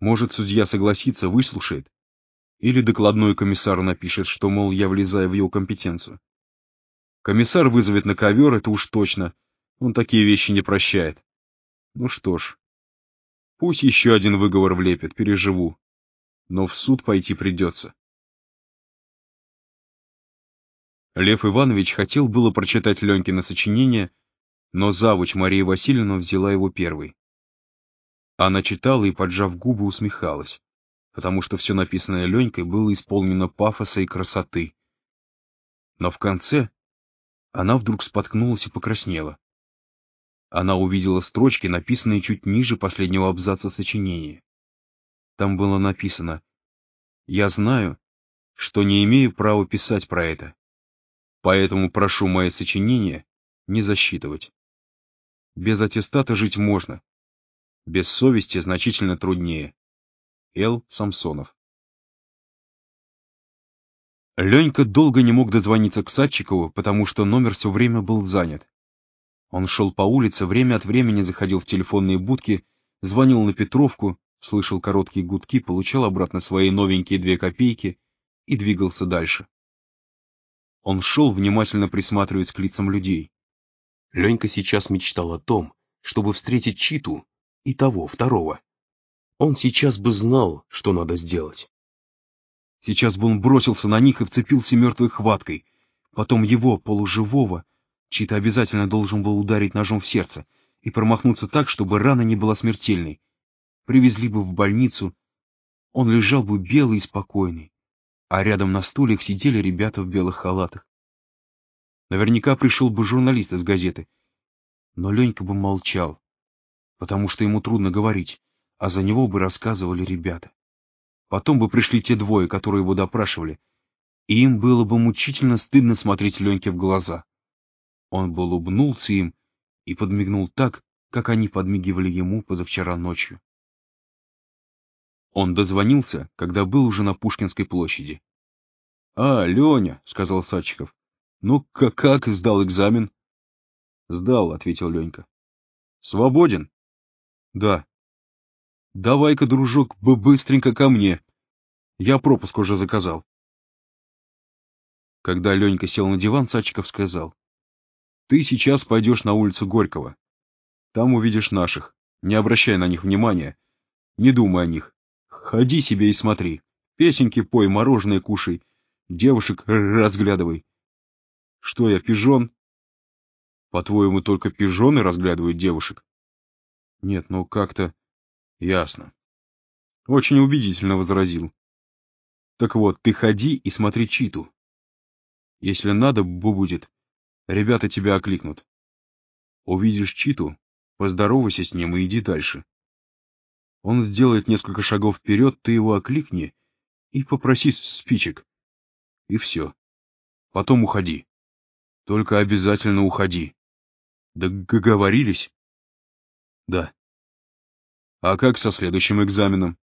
Может, судья согласится, выслушает. Или докладной комиссару напишет, что, мол, я влезаю в его компетенцию. Комиссар вызовет на ковер, это уж точно. Он такие вещи не прощает. Ну что ж, пусть еще один выговор влепит, переживу. Но в суд пойти придется. Лев Иванович хотел было прочитать Ленькино сочинение, но завуч Мария Васильевна взяла его первой. Она читала и, поджав губы, усмехалась, потому что все написанное Ленькой было исполнено пафоса и красоты. Но в конце она вдруг споткнулась и покраснела. Она увидела строчки, написанные чуть ниже последнего абзаца сочинения. Там было написано: «Я знаю, что не имею права писать про это, поэтому прошу мои сочинения не засчитывать. Без аттестата жить можно, без совести значительно труднее. Л. Самсонов». Ленька долго не мог дозвониться к Садчикову, потому что номер все время был занят. Он шел по улице, время от времени заходил в телефонные будки, звонил на Петровку, слышал короткие гудки, получал обратно свои новенькие 2 копейки и двигался дальше. Он шел, внимательно присматриваясь к лицам людей. Ленька сейчас мечтал о том, чтобы встретить Читу и того, второго. Он сейчас бы знал, что надо сделать. Сейчас бы он бросился на них и вцепился мертвой хваткой. Потом его, полуживого, Чита обязательно должен был ударить ножом в сердце и промахнуться так, чтобы рана не была смертельной. Привезли бы в больницу, он лежал бы белый и спокойный, а рядом на стульях сидели ребята в белых халатах. Наверняка пришел бы журналист из газеты, но Ленька бы молчал, потому что ему трудно говорить, а за него бы рассказывали ребята. Потом бы пришли те двое, которые его допрашивали, и им было бы мучительно стыдно смотреть Леньке в глаза. Он бы улыбнулся им и подмигнул так, как они подмигивали ему позавчера ночью. Он дозвонился, когда был уже на Пушкинской площади. — А, Леня, — сказал Садчиков, — ну как сдал экзамен? — Сдал, — ответил Ленька. — Свободен? — Да. — Давай-ка, дружок, быстренько ко мне. Я пропуск уже заказал. Когда Ленька сел на диван, Садчиков сказал: — Ты сейчас пойдешь на улицу Горького. Там увидишь наших. Не обращай на них внимания. Не думай о них. Ходи себе и смотри. Песенки пой, мороженое кушай. Девушек разглядывай. Что я, пижон? По-твоему, только пижоны разглядывают девушек? Нет, ну как-то... Ясно. Очень убедительно возразил. Так вот, ты ходи и смотри Читу. Если надо будет, ребята тебя окликнут. Увидишь Читу, поздоровайся с ним и иди дальше. Он сделает несколько шагов вперед, ты его окликни и попроси спичек. И все. Потом уходи. Только обязательно уходи. Договорились? Да. А как со следующим экзаменом?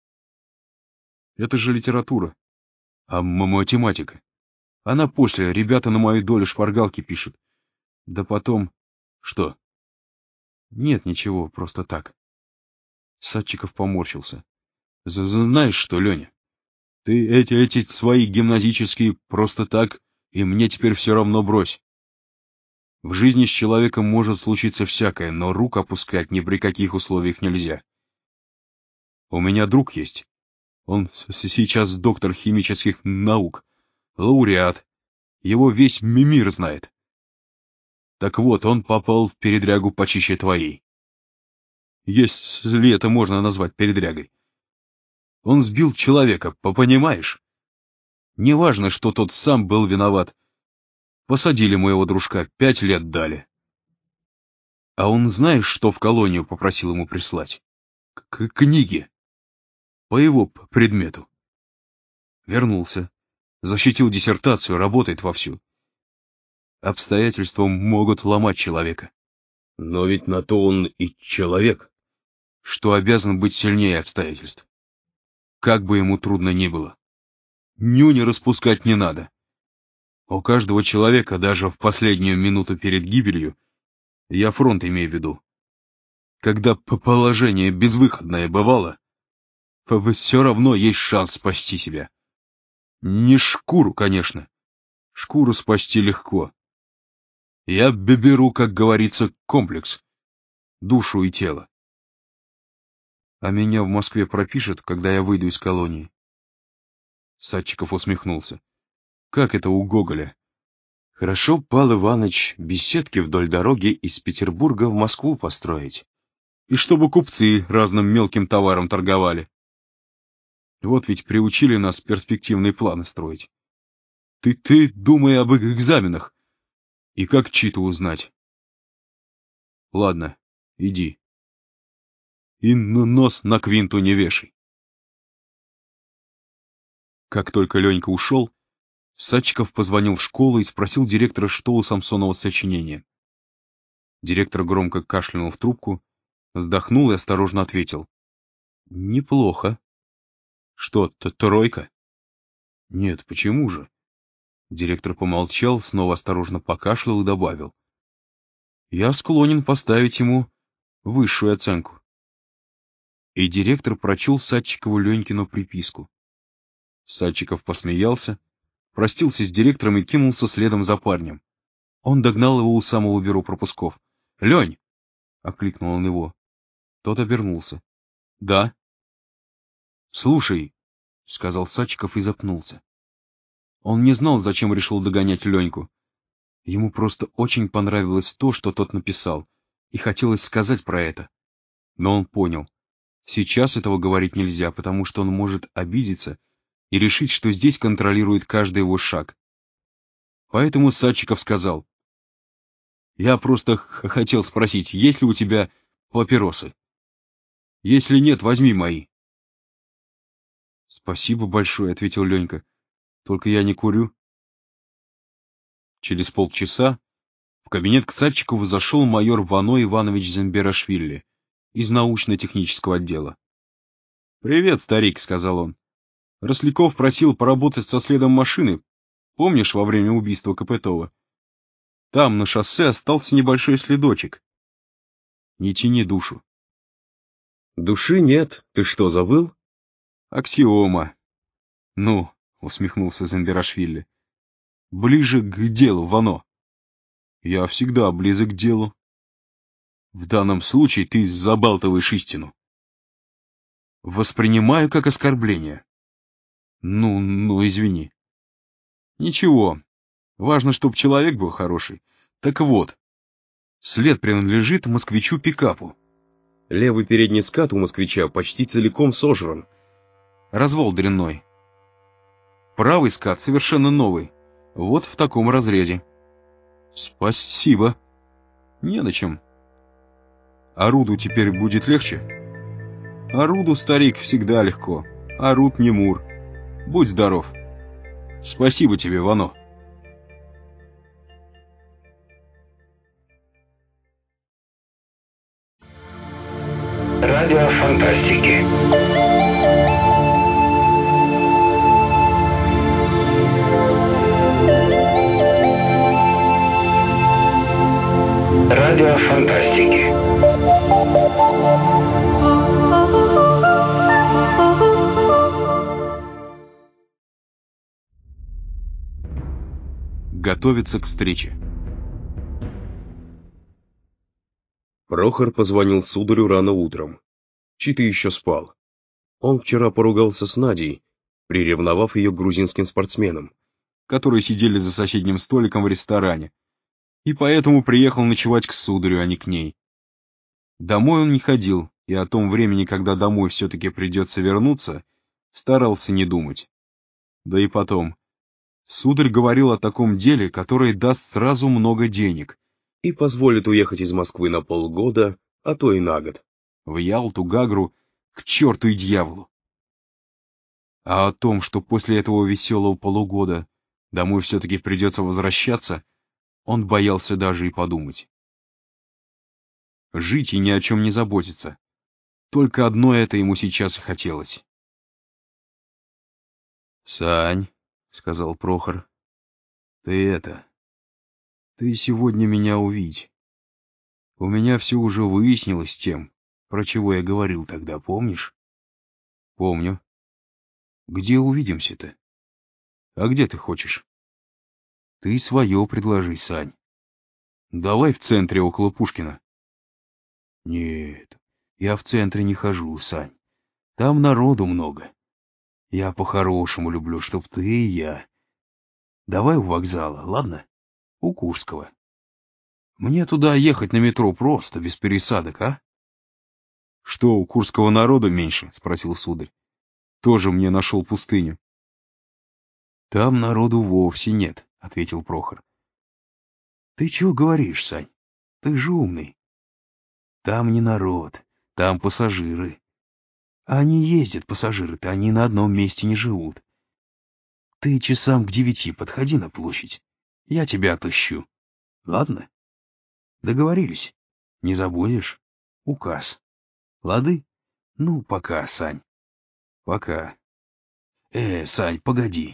Это же литература. А математика? Она после, ребята на мою долю шпаргалки пишут. Да потом... Что? Нет, ничего, просто так. Садчиков поморщился. Знаешь что, Леня? Ты эти свои гимназические просто так, и мне теперь все равно брось. В жизни с человеком может случиться всякое, но рук опускать ни при каких условиях нельзя. У меня друг есть. Он сейчас доктор химических наук, лауреат. Его весь мир знает. Так вот, он попал в передрягу почище твоей. Если это можно назвать передрягой. Он сбил человека, понимаешь? Неважно, что тот сам был виноват. Посадили моего дружка, 5 лет дали. А он знаешь, что в колонию попросил ему прислать? Книги. По его предмету. Вернулся. Защитил диссертацию, работает вовсю. Обстоятельства могут ломать человека. Но ведь на то он и человек, что обязан быть сильнее обстоятельств. Как бы ему трудно ни было. Нюни распускать не надо. У каждого человека, даже в последнюю минуту перед гибелью, я фронт имею в виду, когда положение безвыходное бывало, Все равно есть шанс спасти себя. Не шкуру, конечно. Шкуру спасти легко. Я беру, как говорится, комплекс. Душу и тело. А меня в Москве пропишут, когда я выйду из колонии. Садчиков усмехнулся. Как это у Гоголя? Хорошо, Пал Иваныч, беседки вдоль дороги из Петербурга в Москву построить. И чтобы купцы разным мелким товаром торговали. Вот ведь приучили нас перспективные планы строить. Ты думай об экзаменах. И как читу узнать. Ладно, иди. И нос на квинту не вешай. Как только Ленька ушел, Садчиков позвонил в школу и спросил директора, что у Самсонова сочинение. Директор громко кашлянул в трубку, вздохнул и осторожно ответил. Неплохо. Что, тройка? Нет, почему же? Директор помолчал, снова осторожно покашлял и добавил. Я склонен поставить ему высшую оценку. И директор прочел Садчикову Ленькину приписку. Садчиков посмеялся, простился с директором и кинулся следом за парнем. Он догнал его у самого бюро пропусков. «Лень!» — окликнул он его. Тот обернулся. «Да». «Слушай», — сказал Садчиков и запнулся. Он не знал, зачем решил догонять Леньку. Ему просто очень понравилось то, что тот написал, и хотелось сказать про это. Но он понял. Сейчас этого говорить нельзя, потому что он может обидеться и решить, что здесь контролирует каждый его шаг. Поэтому Садчиков сказал. «Я просто хотел спросить, есть ли у тебя папиросы? Если нет, возьми мои». «Спасибо большое», — ответил Ленька. «Только я не курю». Через полчаса в кабинет к Садчикову зашел майор Вано Иванович Земберашвили из научно-технического отдела. «Привет, старик», — сказал он. «Росляков просил поработать со следом машины. Помнишь, во время убийства Копытова? Там, на шоссе, остался небольшой следочек. Не тяни душу». «Души нет. Ты что, забыл?» «Аксиома». «Ну», — усмехнулся Земберашвили. «Ближе к делу, Вано». «Я всегда близок к делу». «В данном случае ты забалтываешь истину». «Воспринимаю как оскорбление». Ну, извини». «Ничего. Важно, чтобы человек был хороший. Так вот, след принадлежит москвичу-пикапу. Левый передний скат у москвича почти целиком сожран. Развал дрянной. Правый скат совершенно новый. Вот в таком разрезе». «Спасибо». «Не на чем». «А Руду теперь будет легче?» «А Руду, старик, всегда легко. А Руд не мур. Будь здоров». «Спасибо тебе, Вано». Радио фантастики. Радио фантастики. Готовится к встрече. Прохор позвонил сударю рано утром. Чита еще спал. Он вчера поругался с Надей, приревновав ее к грузинским спортсменам, которые сидели за соседним столиком в ресторане, и поэтому приехал ночевать к сударю, а не к ней. Домой он не ходил, и о том времени, когда домой все-таки придется вернуться, старался не думать. Да и потом, сударь говорил о таком деле, которое даст сразу много денег и позволит уехать из Москвы на полгода, а то и на год. В Ялту, Гагру, к черту и дьяволу. А о том, что после этого веселого полугода домой все-таки придется возвращаться, он боялся даже и подумать. Жить и ни о чем не заботиться. Только одно это ему сейчас и хотелось. «Сань», — сказал Прохор, — ты сегодня меня увидь. У меня все уже выяснилось с тем, про чего я говорил тогда, помнишь?» Помню. Где увидимся-то? А где ты хочешь? Ты свое предложи, Сань. Давай в центре около Пушкина. Нет, я в центре не хожу, Сань. Там народу много. Я по-хорошему люблю, чтоб ты и я. Давай у вокзала, ладно? У Курского. Мне туда ехать на метро просто, без пересадок, а? Что, у Курского народу меньше? Спросил сударь. Тоже мне нашел пустыню. Там народу вовсе нет, ответил Прохор. Ты чего говоришь, Сань? Ты же умный. Там не народ, там пассажиры. А они ездят, пассажиры-то, они на одном месте не живут. Ты часам к 9 подходи на площадь. Я тебя отыщу. Ладно? Договорились? Не забудешь? Указ. Лады? Ну, пока, Сань. Пока. Сань, погоди.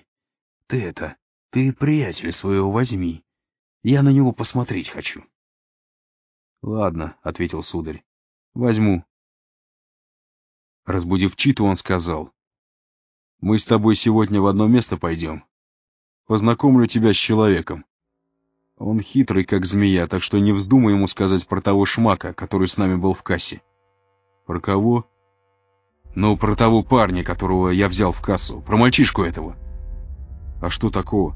Ты приятеля своего возьми. Я на него посмотреть хочу. Ладно, ответил сударь. Возьму. Разбудив Читу, он сказал: мы с тобой сегодня в одно место пойдем. Познакомлю тебя с человеком. Он хитрый, как змея, так что не вздумай ему сказать про того шмака, который с нами был в кассе. Про кого? Ну, про того парня, которого я взял в кассу, про мальчишку этого. А что такого?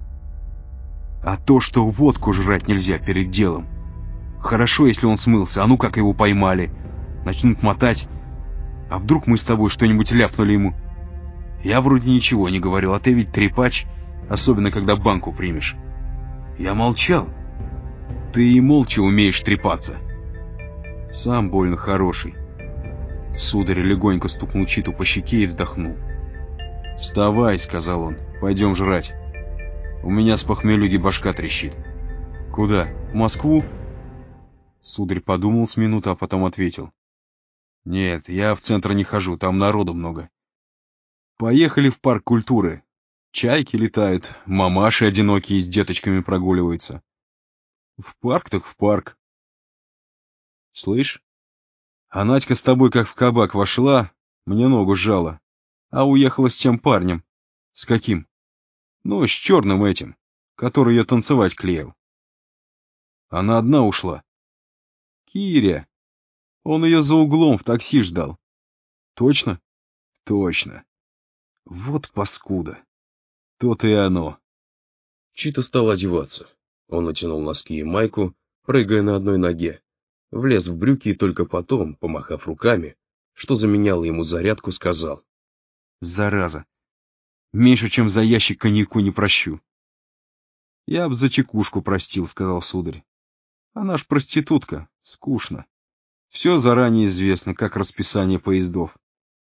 А то, что водку жрать нельзя перед делом. Хорошо, если он смылся, а ну как его поймали. Начнут мотать. А вдруг мы с тобой что-нибудь ляпнули ему? Я вроде ничего не говорил, а ты ведь трепач, особенно когда банку примешь. Я молчал. Ты и молча умеешь трепаться. Сам больно хороший. Сударь легонько стукнул Читу по щеке и вздохнул. «Вставай», — сказал он, — «пойдем жрать. У меня с похмелюги башка трещит». «Куда? В Москву?» Сударь подумал с минуту, а потом ответил. «Нет, я в центр не хожу, там народу много. Поехали в парк культуры. Чайки летают, мамаши одинокие с деточками прогуливаются. В парк так в парк. Слышь, а Надька с тобой как в кабак вошла, мне ногу сжала, а уехала с тем парнем. С каким? Ну, с черным этим, который ее танцевать клеил. Она одна ушла. Киря. Он ее за углом в такси ждал. Точно? Точно. Вот паскуда. То-то и оно. Чита стал одеваться. Он натянул носки и майку, прыгая на одной ноге. Влез в брюки и только потом, помахав руками, что заменяло ему зарядку, сказал. Зараза. Меньше, чем за ящик коньяку не прощу. Я б за чекушку простил, сказал сударь. Она ж проститутка, скучно. Все заранее известно, как расписание поездов.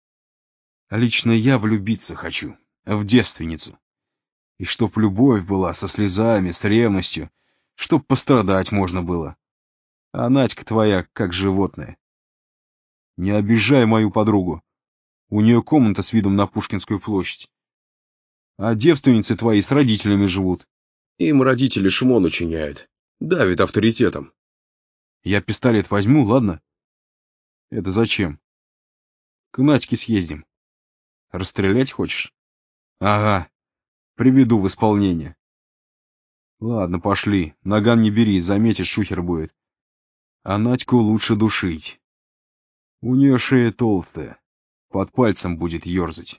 Лично я влюбиться хочу, в девственницу. И чтоб любовь была со слезами, с ревностью, чтоб пострадать можно было. А Надька твоя, как животное. Не обижай мою подругу. У нее комната с видом на Пушкинскую площадь. А девственницы твои с родителями живут. Им родители шмон учиняют. Давит авторитетом. Я пистолет возьму, ладно? Это зачем? К Надьке съездим. Расстрелять хочешь? Ага. Приведу в исполнение. Ладно, пошли. Наган не бери, заметишь, шухер будет. А Надьку лучше душить. У нее шея толстая. Под пальцем будет ерзать.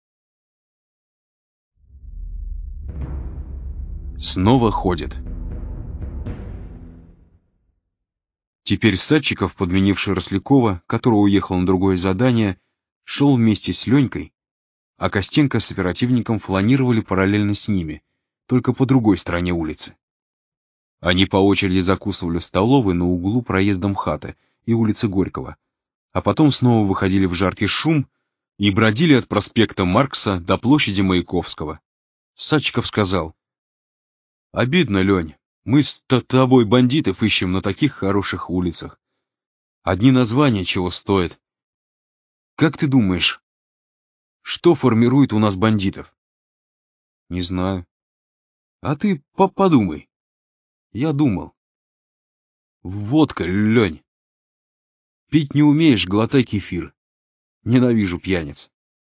Снова ходит. Теперь Садчиков, подменивший Рослякова, который уехал на другое задание, шел вместе с Ленькой, а Костенко с оперативником фланировали параллельно с ними, только по другой стороне улицы. Они по очереди закусывали в столовой на углу проезда МХАТа и улицы Горького, а потом снова выходили в жаркий шум и бродили от проспекта Маркса до площади Маяковского. Садчиков сказал: «Обидно, Лень, мы с тобой бандитов ищем на таких хороших улицах. Одни названия чего стоят. Как ты думаешь, что формирует у нас бандитов?» «Не знаю». «А ты подумай». Я думал. Водка, Лень. Пить не умеешь, глотай кефир. Ненавижу пьяниц.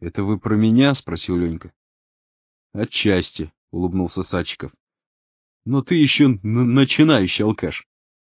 «Это вы про меня?» — спросил Ленька. «Отчасти», — улыбнулся Садчиков. «Но ты еще начинающий алкаш».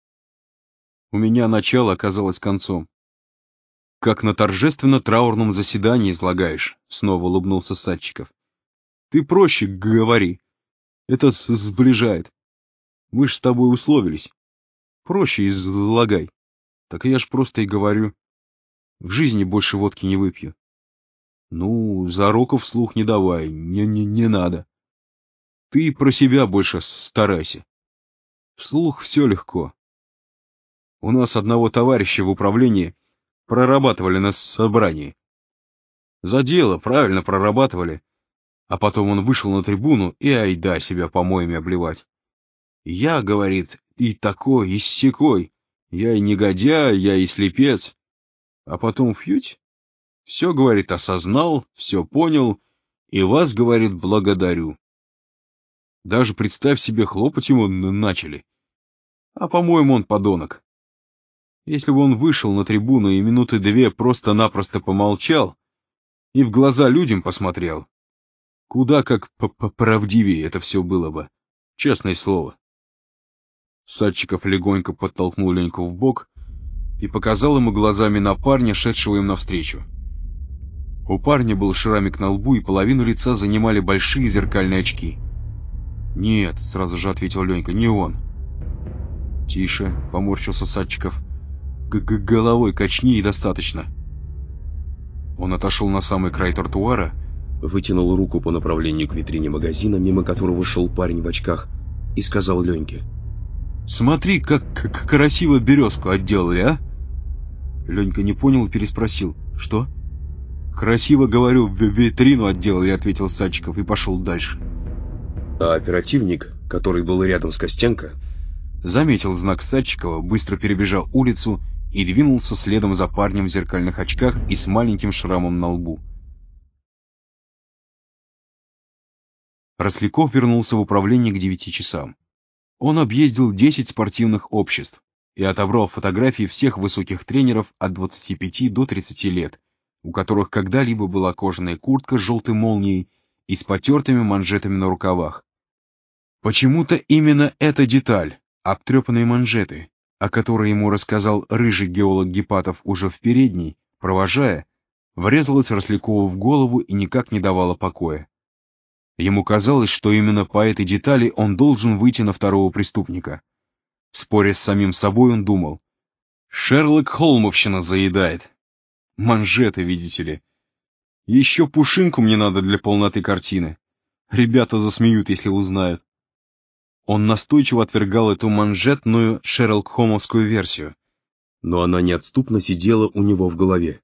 У меня начало оказалось концом. «Как на торжественно-траурном заседании излагаешь», — снова улыбнулся Садчиков. «Ты проще говори. Это сближает. Мы ж с тобой условились. Проще излагай». «Так я ж просто и говорю. В жизни больше водки не выпью». «Ну, зароков вслух не давай, не надо. Ты про себя больше старайся. Вслух все легко. У нас одного товарища в управлении прорабатывали на собрании. За дело правильно прорабатывали, а потом он вышел на трибуну и айда себя помоями обливать. Я, говорит, и такой, и сякой, я и негодяй, я и слепец. А потом фьють, все, говорит, осознал, все понял, и вас, говорит, благодарю. Даже, представь себе, хлопать ему начали. А, по-моему, он подонок. Если бы он вышел на трибуну и минуты две просто-напросто помолчал и в глаза людям посмотрел, куда как правдивее это все было бы, честное слово. Садчиков легонько подтолкнул Леньку в бок и показал ему глазами на парня, шедшего им навстречу. У парня был шрамик на лбу, и половину лица занимали большие зеркальные очки. «Нет», — сразу же ответил Ленька, — «не он». «Тише», — поморщился Садчиков. «Головой качни и достаточно». Он отошел на самый край тротуара, вытянул руку по направлению к витрине магазина, мимо которого шел парень в очках, и сказал Леньке: «Смотри, как красиво березку отделали, а?» Ленька не понял и переспросил: «Что?» «Красиво, говорю, в витрину отделали», — ответил Садчиков и пошел дальше. А оперативник, который был рядом с Костенко, заметил знак Садчикова, быстро перебежал улицу и двинулся следом за парнем в зеркальных очках и с маленьким шрамом на лбу. Росляков вернулся в управление к 9 часам. Он объездил 10 спортивных обществ и отобрал фотографии всех высоких тренеров от 25 до 30 лет, у которых когда-либо была кожаная куртка с желтой молнией и с потертыми манжетами на рукавах. Почему-то именно эта деталь, обтрепанные манжеты, о которой ему рассказал рыжий геолог Гипатов уже в передней, провожая, врезалась Рослякову в голову и никак не давала покоя. Ему казалось, что именно по этой детали он должен выйти на второго преступника. Споря с самим собой, он думал: «Шерлок Холмовщина заедает. Манжеты, видите ли. Еще пушинку мне надо для полноты картины. Ребята засмеют, если узнают». Он настойчиво отвергал эту манжетную шерлок-холмовскую версию, но она неотступно сидела у него в голове.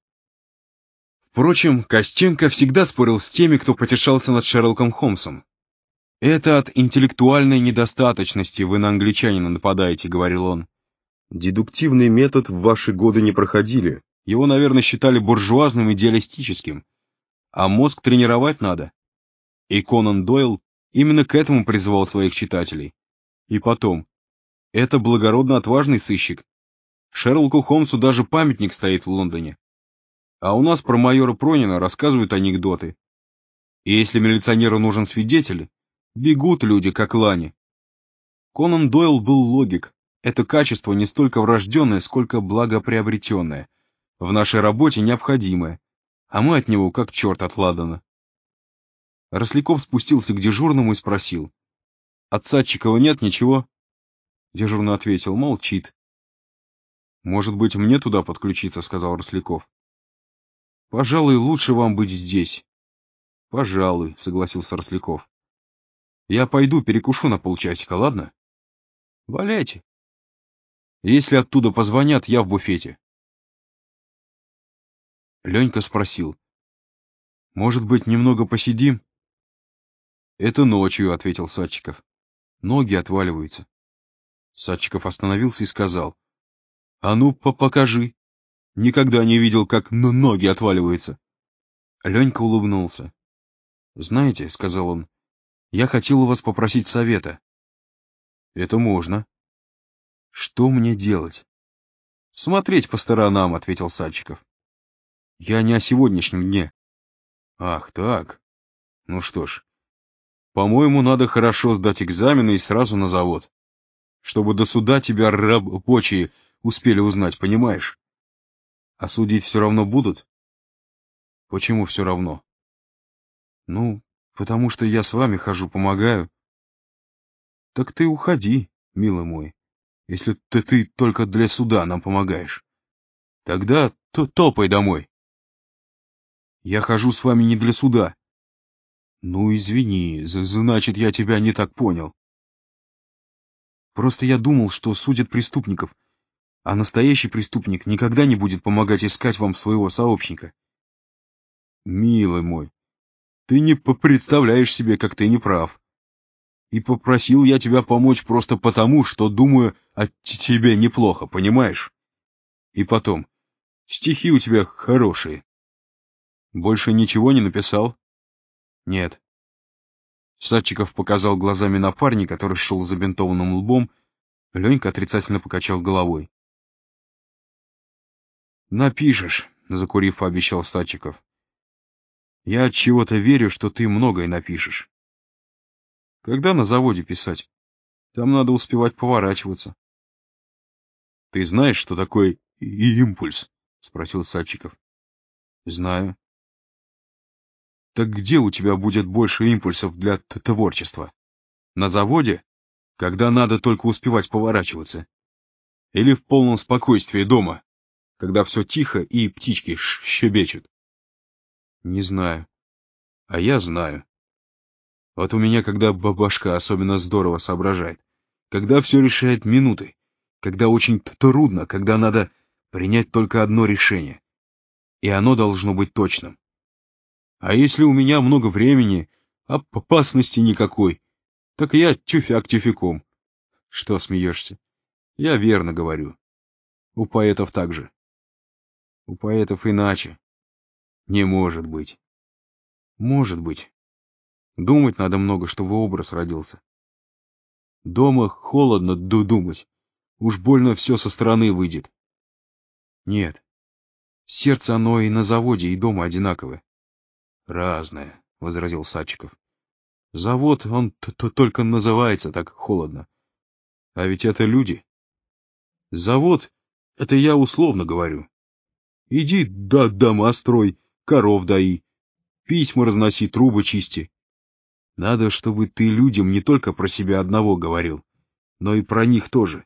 Впрочем, Костенко всегда спорил с теми, кто потешался над Шерлоком Холмсом. «Это от интеллектуальной недостаточности вы на англичанина нападаете», — говорил он. «Дедуктивный метод в ваши годы не проходили». Его, наверное, считали буржуазным и идеалистическим. А мозг тренировать надо. И Конан Дойл именно к этому призывал своих читателей. И потом, это благородно отважный сыщик. Шерлоку Холмсу даже памятник стоит в Лондоне. А у нас про майора Пронина рассказывают анекдоты. И если милиционеру нужен свидетель, бегут люди, как лани. Конан Дойл был логик. Это качество не столько врожденное, сколько благоприобретенное. В нашей работе необходимое. А мы от него как черт от ладана. Росляков спустился к дежурному и спросил: «От Садчикова нет ничего?» Дежурный ответил: «Молчит». «Может быть, мне туда подключиться?» — сказал Росляков. «Пожалуй, лучше вам быть здесь». «Пожалуй», — согласился Росляков. «Я пойду перекушу на полчасика, ладно?» «Валяйте. Если оттуда позвонят, я в буфете». Ленька спросил: «Может быть, немного посидим?» «Это ночью», — ответил Садчиков. «Ноги отваливаются». Садчиков остановился и сказал: «А ну, покажи. Никогда не видел, как ноги отваливаются». Ленька улыбнулся. «Знаете, — сказал он, — я хотел у вас попросить совета». «Это можно». «Что мне делать?» «Смотреть по сторонам», — ответил Садчиков. «Я не о сегодняшнем дне. Ах, так. Ну что ж, по-моему, надо хорошо сдать экзамены и сразу на завод, чтобы до суда тебя рабочие успели узнать, понимаешь? А судить все равно будут? Почему все равно? Ну, потому что я с вами хожу, помогаю. Так ты уходи, милый мой, если ты только для суда нам помогаешь. Тогда топай домой. Я хожу с вами не для суда. Ну, извини, значит, я тебя не так понял. Просто я думал, что судят преступников, а настоящий преступник никогда не будет помогать искать вам своего сообщника. Милый мой, ты не представляешь себе, как ты не прав. И попросил я тебя помочь просто потому, что думаю о тебе неплохо, понимаешь? И потом, стихи у тебя хорошие. Больше ничего не написал? Нет. Садчиков показал глазами на парня, который шел с забинтованным лбом. Ленька отрицательно покачал головой. «Напишешь», — закурив, пообещал Садчиков. «Я от чего-то верю, что ты многое напишешь. Когда на заводе писать? Там надо успевать поворачиваться». «Ты знаешь, что такое импульс?» — спросил Садчиков. «Знаю». «Так где у тебя будет больше импульсов для творчества? На заводе, когда надо только успевать поворачиваться? Или в полном спокойствии дома, когда все тихо и птички щебечут?» «Не знаю. А я знаю. Вот у меня, когда бабашка особенно здорово соображает, когда все решает минуты, когда очень трудно, когда надо принять только одно решение, и оно должно быть точным. А если у меня много времени, а опасности никакой, так я тюфяк тюфяком. Что смеешься? Я верно говорю. У поэтов так же. У поэтов иначе. Не может быть. Может быть. Думать надо много, чтобы образ родился. Дома холодно думать. Уж больно все со стороны выйдет. Нет. Сердце оно и на заводе, и дома одинаковое. Разное, — возразил Садчиков. Завод, он только называется так холодно. А ведь это люди. Завод, это я условно говорю. Иди дома строй, коров дои, письма разноси, трубы чисти. Надо, чтобы ты людям не только про себя одного говорил, но и про них тоже.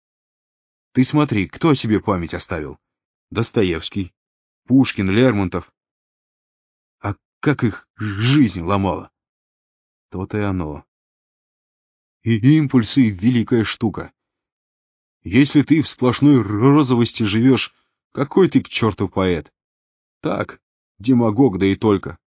Ты смотри, кто о себе память оставил? Достоевский, Пушкин, Лермонтов. А как их жизнь ломала? То-то и оно. И импульсы — великая штука. Если ты в сплошной розовости живешь, какой ты к черту поэт? Так, демагог, да и только.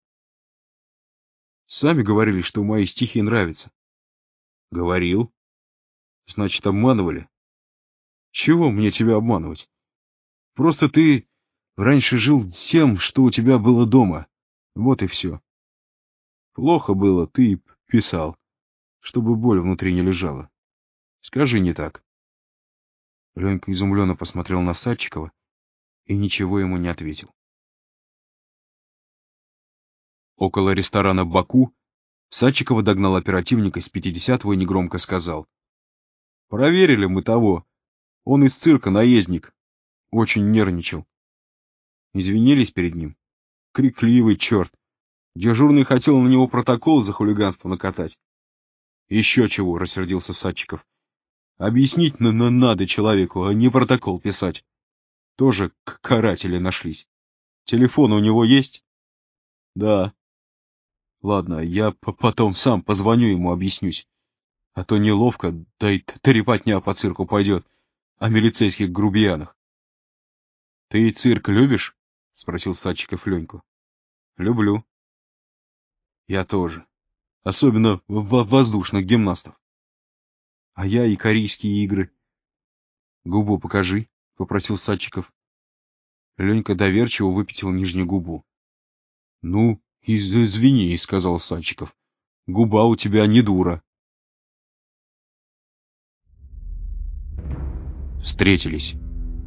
Сами говорили, что мои стихи нравятся. Говорил. Значит, обманывали. Чего мне тебя обманывать? Просто ты раньше жил тем, что у тебя было дома. Вот и все. Плохо было, ты и писал, чтобы боль внутри не лежала. Скажи не так. Ленька изумленно посмотрел на Садчикова и ничего ему не ответил. Около ресторана «Баку» Садчикова догнал оперативник из 50-го и негромко сказал. «Проверили мы того. Он из цирка наездник. Очень нервничал. Извинились перед ним. Крикливый черт. Дежурный хотел на него протокол за хулиганство накатать. Еще чего, — рассердился Садчиков. Объяснить надо человеку, а не протокол писать. Тоже каратели нашлись. Телефон у него есть? Да. Ладно, я потом сам позвоню ему, объяснюсь. А то неловко, да и трепотня по цирку пойдет о милицейских грубиянах. — Ты цирк любишь? — спросил Садчиков Леньку. — Люблю. — Я тоже. Особенно воздушных гимнастов. А я и корейские игры. — Губу покажи, — попросил Садчиков. Ленька доверчиво выпятил нижнюю губу. — Ну, извини, — сказал Садчиков. — Губа у тебя не дура. Встретились.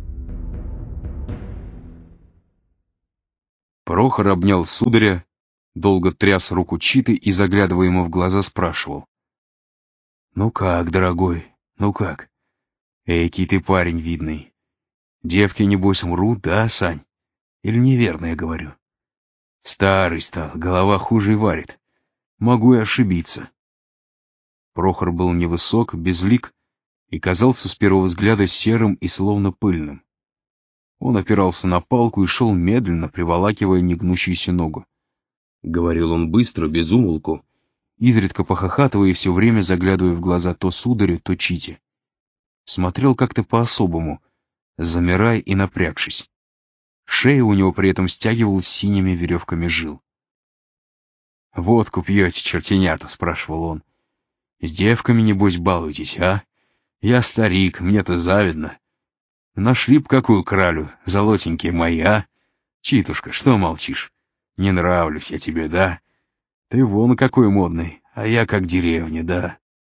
Прохор обнял сударя, Долго тряс руку Читы и, заглядывая ему в глаза, спрашивал. «Ну как, дорогой, ну как? Эйкий ты парень видный. Девки, небось, мрут, да, Сань? Или неверно я говорю? Старый стал, голова хуже и варит. Могу и ошибиться». Прохор был невысок, безлик и казался с первого взгляда серым и словно пыльным. Он опирался на палку и шел медленно, приволакивая негнущуюся ногу. Говорил он быстро, без умолку, изредка похохатывая и все время заглядывая в глаза то сударю, то Чите. Смотрел как-то по-особому, замирая и напрягшись. Шея у него при этом стягивалась синими веревками жил. «Водку пьете, чертенята?» — спрашивал он. «С девками, небось, балуетесь, а? Я старик, мне-то завидно. Нашли б какую кралю, золотенькие мои, а? Читушка, что молчишь? Не нравлюсь я тебе, да? Ты вон какой модный, а я как деревня, да?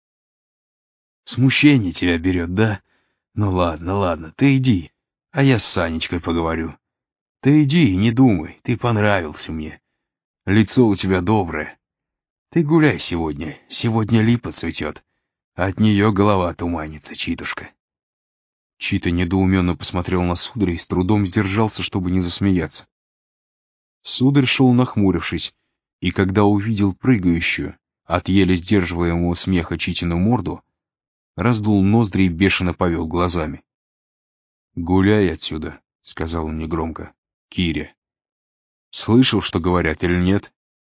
Смущение тебя берет, да? Ну ладно, ладно, ты иди, а я с Санечкой поговорю. Ты иди и не думай, ты понравился мне. Лицо у тебя доброе. Ты гуляй сегодня, сегодня липа цветет. От нее голова туманится, Читушка». Чита недоуменно посмотрел на сударя и с трудом сдержался, чтобы не засмеяться. Сударь шел нахмурившись, и когда увидел прыгающую, от еле сдерживаемого смеха Читину морду, раздул ноздри и бешено повел глазами. «Гуляй отсюда», — сказал он негромко, — «Кире. Слышал, что говорят, или нет?»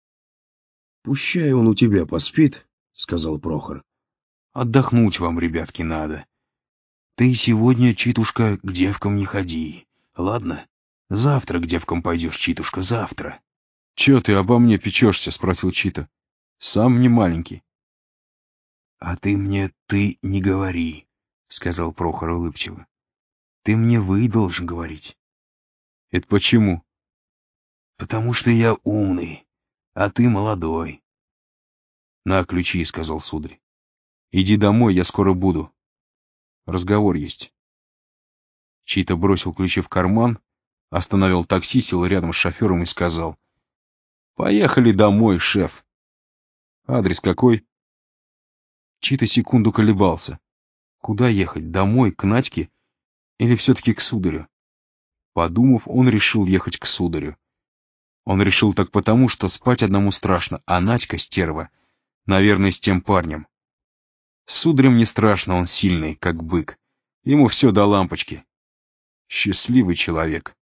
«Пущай он у тебя поспит», — сказал Прохор. «Отдохнуть вам, ребятки, надо. Ты сегодня, Читушка, к девкам не ходи, ладно? Завтра к девкам пойдешь, Читушка, завтра». «Че ты обо мне печешься?» — спросил Чита. «Сам не маленький». «А ты мне «ты» не говори», — сказал Прохор улыбчиво. «Ты мне «вы» должен говорить». «Это почему?» «Потому что я умный, а ты молодой». «На ключи», — сказал сударь. «Иди домой, я скоро буду. Разговор есть». Чита бросил ключи в карман, остановил такси, сел рядом с шофером и сказал: «Поехали домой, шеф». «Адрес какой?» Чита секунду колебался. Куда ехать, домой, к Надьке или все-таки к сударю? Подумав, он решил ехать к сударю. Он решил так потому, что спать одному страшно, а Надька, стерва, наверное, с тем парнем. С сударем не страшно, он сильный, как бык. Ему все до лампочки. Счастливый человек.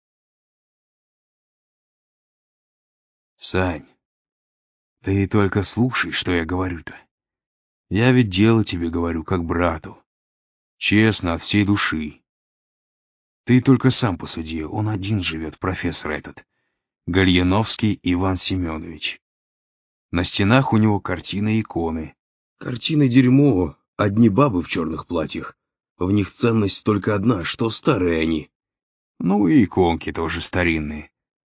«Сань, ты только слушай, что я говорю-то. Я ведь дело тебе говорю, как брату. Честно, от всей души. Ты только сам посуди, он один живет, профессор этот. Гальяновский Иван Семенович. На стенах у него картины и иконы. «Картины дерьмо, одни бабы в черных платьях. В них ценность только одна, что старые они». Ну и иконки тоже старинные.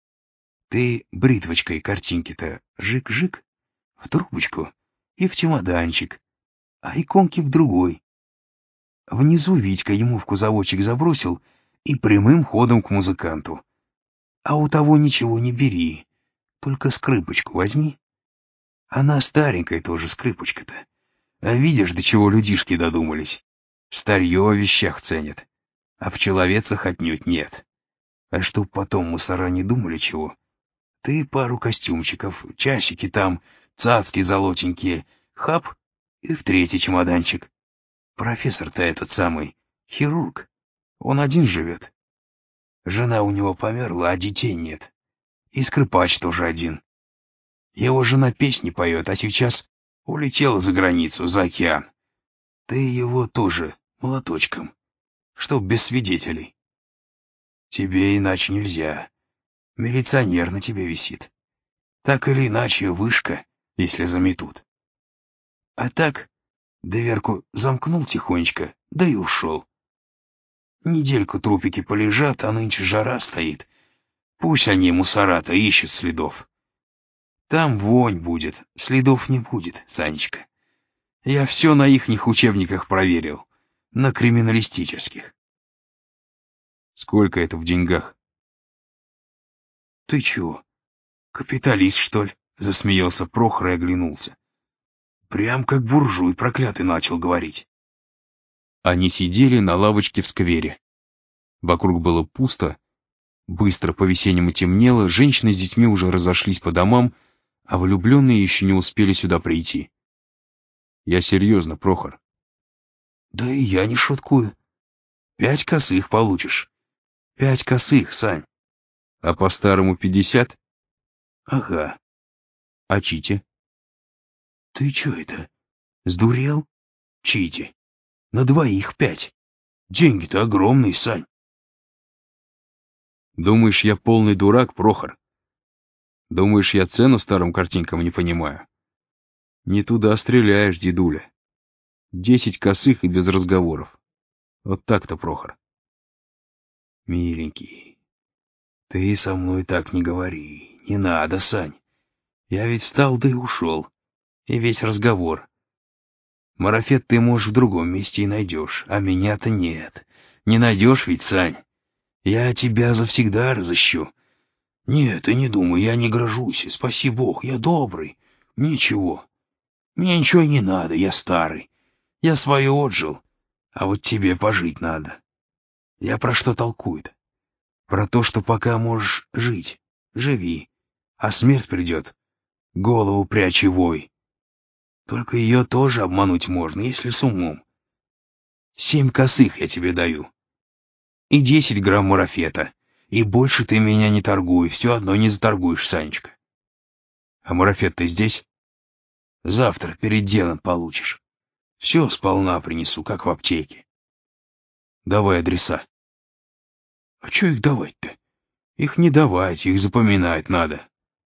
Ты бритвочкой картинки-то жик-жик в трубочку и в чемоданчик, а иконки в другой. Внизу Витька ему в кузовочек забросил и прямым ходом к музыканту. А у того ничего не бери, только скрипочку возьми. Она старенькая тоже, скрипочка-то. А видишь, до чего людишки додумались. Старье в вещах ценят, а в человецах отнюдь нет. А чтоб потом мусора не думали чего, ты пару костюмчиков, часики там, цацки золотенькие, хап, и в третий чемоданчик. Профессор-то этот самый, хирург, он один живет. Жена у него померла, а детей нет. И скрипач тоже один. Его жена песни поет, а сейчас улетела за границу, за океан. Ты его тоже молоточком, чтоб без свидетелей. Тебе иначе нельзя. Милиционер на тебе висит. Так или иначе вышка, если заметут. А так дверку замкнул тихонечко, да и ушел. Недельку трупики полежат, а нынче жара стоит. Пусть они, мусора-то, ищут следов. Там вонь будет, следов не будет, Санечка. Я все на ихних учебниках проверил, на криминалистических. Сколько это в деньгах? Ты чего? «Капиталист, что ли?» — засмеялся Прохор и оглянулся. «Прям как буржуй проклятый начал говорить». Они сидели на лавочке в сквере. Вокруг было пусто, быстро по-весеннему темнело, женщины с детьми уже разошлись по домам, а влюбленные еще не успели сюда прийти. Я серьезно, Прохор. «Да и я не шуткую. 5 косых получишь. 5 косых, Сань». А по-старому 50? «Ага. А Чите? Ты чё это? Сдурел? Чите. На 2 5. Деньги-то огромные, Сань». Думаешь, я полный дурак, Прохор? Думаешь, я цену старым картинкам не понимаю? Не туда стреляешь, дедуля. 10 косых и без разговоров. Вот так-то, Прохор. «Миленький, ты со мной так не говори. Не надо, Сань. Я ведь встал да и ушел. И весь разговор. Марафет ты, можешь, в другом месте и найдешь, а меня-то нет. Не найдешь ведь, Сань. Я тебя завсегда разыщу. Нет, ты не думай, я не грожусь, и спаси Бог, я добрый. Ничего. Мне ничего и не надо, я старый. Я свое отжил, а вот тебе пожить надо. Я про что толкую-то? Про то, что пока можешь жить, живи, а смерть придет. Голову прячь и вой. Только ее тоже обмануть можно, если с умом. 7 косых я тебе даю. И 10 грамм марафета. И больше ты меня не торгуй, все одно не заторгуешь, Санечка. А марафет ты здесь? Завтра перед делом получишь. Все сполна принесу, как в аптеке. Давай адреса. А че их давать-то? Их не давать, их запоминать надо.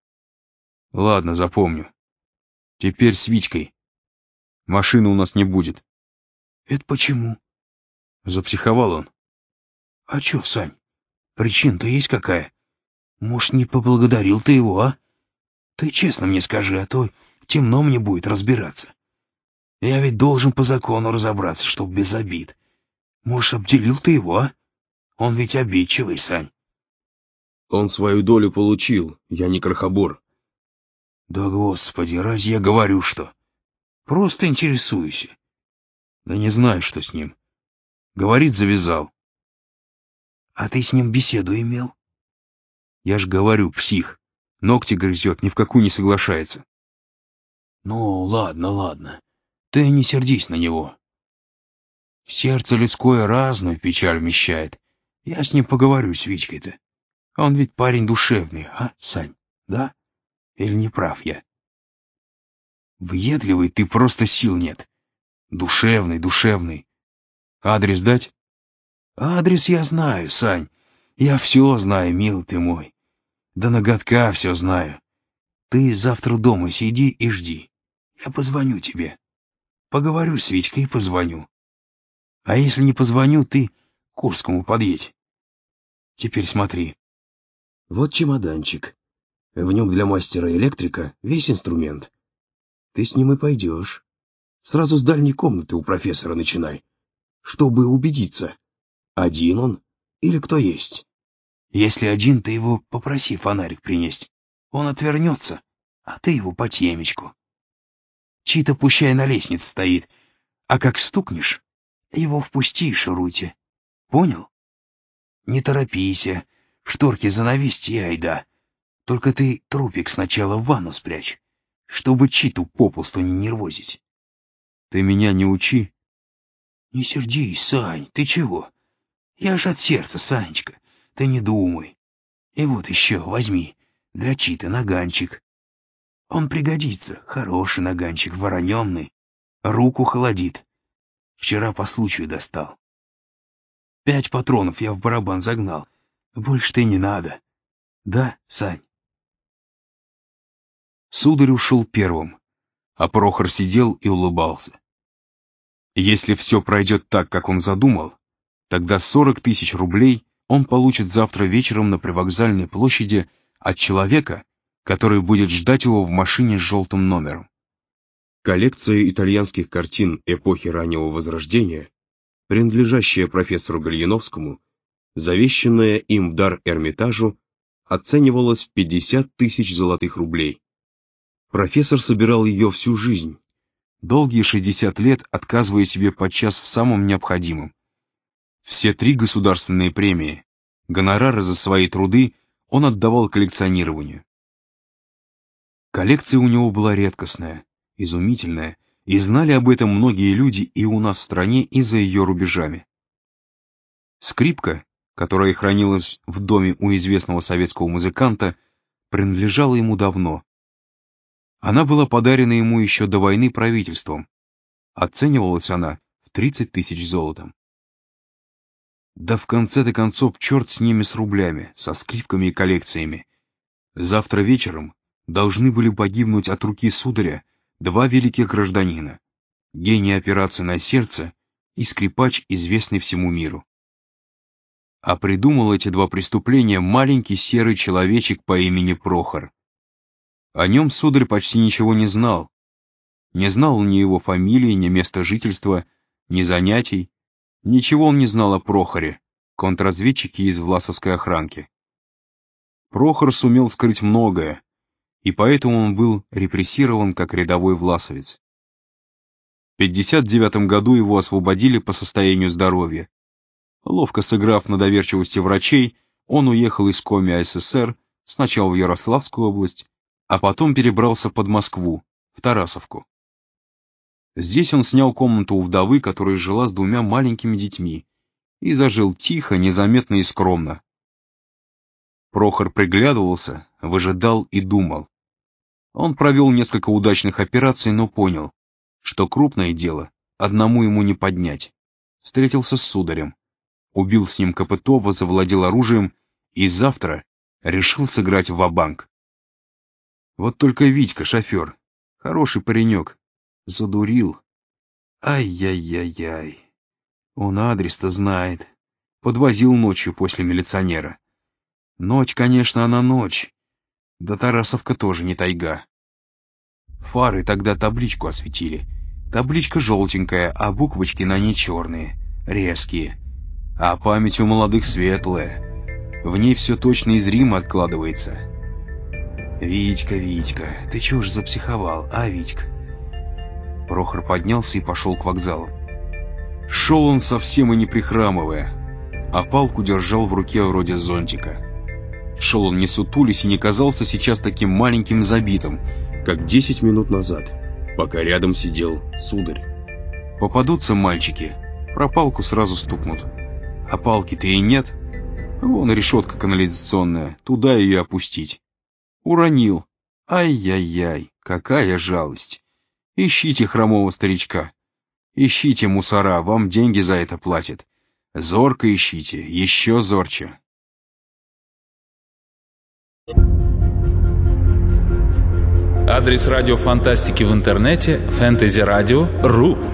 Ладно, запомню. Теперь с Витькой. Машины у нас не будет. Это почему? Запсиховал он. А че, Сань? Причина-то есть какая? Может, не поблагодарил ты его, а? Ты честно мне скажи, а то темно мне будет разбираться. Я ведь должен по закону разобраться, чтоб без обид. Может, обделил ты его, а? Он ведь обидчивый, Сань. Он свою долю получил, я не крохобор. Да господи, разве я говорю что? Просто интересуюсь. Да не знаю, что с ним. Говорит, завязал. А ты с ним беседу имел? Я ж говорю, псих. Ногти грызет, ни в какую не соглашается. Ну, ладно, ладно. Ты не сердись на него. Сердце людское разную печаль вмещает. Я с ним поговорю, с Витькой-то. Он ведь парень душевный, а, Сань? Да? Или не прав я? Въедливый ты, просто сил нет. Душевный, душевный. Адрес дать? Адрес я знаю, Сань. Я все знаю, милый ты мой. До ноготка все знаю. Ты завтра дома сиди и жди. Я позвоню тебе. Поговорю с Витькой и позвоню. А если не позвоню, ты к Курскому подъедь. Теперь смотри. Вот чемоданчик. В нем для мастера-электрика весь инструмент. Ты с ним и пойдешь. Сразу с дальней комнаты у профессора начинай, чтобы убедиться, один он или кто есть. Если один, ты его попроси фонарик принести. Он отвернется, а ты его по темечку. Чьи-то пущай на лестнице стоит, а как стукнешь, его впусти и шуруйте. Понял? Не торопися, шторки занавесьте и айда. Только ты трупик сначала в ванну спрячь, чтобы Читу попусту не нервозить. Ты меня не учи. Не сердись, Сань, ты чего? Я ж от сердца, Санечка, ты не думай. И вот еще возьми для Читы наганчик. Он пригодится, хороший наганчик, вороненный, руку холодит. Вчера по случаю достал. 5 патронов я в барабан загнал, больше ты не надо. Да, Сань? Сударь ушел первым, а Прохор сидел и улыбался. Если все пройдет так, как он задумал, тогда 40 000 рублей он получит завтра вечером на привокзальной площади от человека, который будет ждать его в машине с желтым номером. Коллекция итальянских картин эпохи раннего Возрождения, принадлежащая профессору Гальяновскому, завещанная им в дар Эрмитажу, оценивалась в 50 тысяч золотых рублей. Профессор собирал ее всю жизнь. Долгие 60 лет, отказывая себе подчас в самом необходимом. Все 3 государственные премии, гонорары за свои труды он отдавал коллекционированию. Коллекция у него была редкостная, изумительная, и знали об этом многие люди и у нас в стране, и за ее рубежами. Скрипка, которая хранилась в доме у известного советского музыканта, принадлежала ему давно. Она была подарена ему еще до войны правительством. Оценивалась она в 30 тысяч золотом. Да в конце-то концов черт с ними, с рублями, со скрипками и коллекциями. Завтра вечером должны были погибнуть от руки сударя 2 великих гражданина, гений операции на сердце и скрипач, известный всему миру. А придумал эти 2 преступления маленький серый человечек по имени Прохор. О нем сударь почти ничего не знал. Не знал ни его фамилии, ни места жительства, ни занятий. Ничего он не знал о Прохоре, контрразведчике из власовской охранки. Прохор сумел скрыть многое, и поэтому он был репрессирован как рядовой власовец. В 1959 году его освободили по состоянию здоровья. Ловко сыграв на доверчивости врачей, он уехал из Коми СССР сначала в Ярославскую область, а потом перебрался под Москву, в Тарасовку. Здесь он снял комнату у вдовы, которая жила с 2 маленькими детьми, и зажил тихо, незаметно и скромно. Прохор приглядывался, выжидал и думал. Он провел несколько удачных операций, но понял, что крупное дело одному ему не поднять. Встретился с сударем, убил с ним Копытова, завладел оружием и завтра решил сыграть ва-банк. Вот только Витька, шофер, хороший паренек, задурил. Ай-яй-яй-яй. Он адрес-то знает. Подвозил ночью после милиционера. Ночь, конечно, она ночь. Да Тарасовка тоже не тайга. Фары тогда табличку осветили. Табличка желтенькая, а буквочки на ней черные, резкие. А память у молодых светлая. В ней все точно из Рима откладывается. Витька, Витька, ты чего ж запсиховал, а, Витька? Прохор поднялся и пошел к вокзалу. Шел он совсем и не прихрамывая, а палку держал в руке вроде зонтика. Шел он не сутулясь и не казался сейчас таким маленьким забитым, как 10 минут назад, пока рядом сидел сударь. Попадутся мальчики, про палку сразу стукнут. А палки-то и нет. Вон решетка канализационная, туда ее опустить. Уронил. Ай-яй-яй, какая жалость. Ищите хромого старичка. Ищите мусора, вам деньги за это платят. Зорко ищите, еще зорче. Адрес радио Фантастики в интернете: fantasyradio.ru.